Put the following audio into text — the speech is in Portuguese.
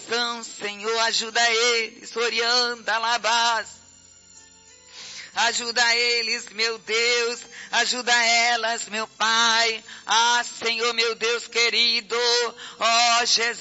oração, Senhor, ajuda eles, orienta, alabás. Ajuda eles, meu Deus, ajuda elas, meu Pai. Ah, Senhor, meu Deus querido, ó Jesus.